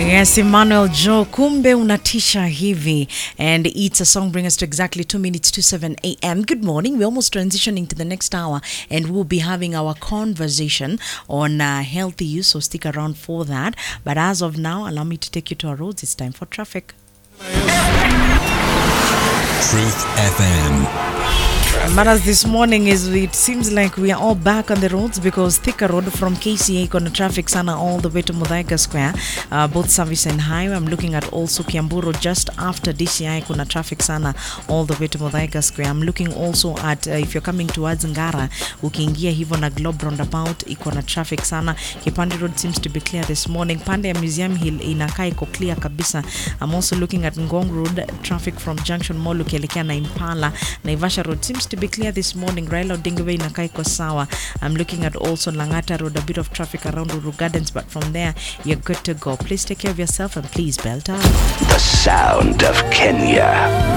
Yes, Emmanuel Joe, kumbe unatisha hivi. And it's a song bring us to exactly 2 minutes to 7 a.m. Good morning. We're almost transitioning to the next hour and we'll be having our conversation on healthy use, so stick around for that. But as of now, allow me to take you to our roads. It's time for traffic. Truth FM. Matters this morning is it seems like we are all back on the roads because Thika Road from KCA kuna traffic sana all the way to Muthaiga Square, both service and highway. I'm looking at also Kiamburu just after DCI kuna traffic sana all the way to Muthaiga Square. I'm looking also at if you're coming towards Ngara, ukiingia hivyo na Globe roundabout iko na traffic sana. Kipande Road seems to be clear this morning. Pande ya Museum Hill inakaa iko clear kabisa. I'm also looking at Ngong Road, traffic from Junction Mall ukielekea na Impala. Naivasha Road seems to be clear this morning. Raila Odinga Way inakaa iko sawa. I'm looking at also Langata Road, a bit of traffic around Uru Gardens, but from there you're good to go. Please take care of yourself and please belt up. The sound of Kenya.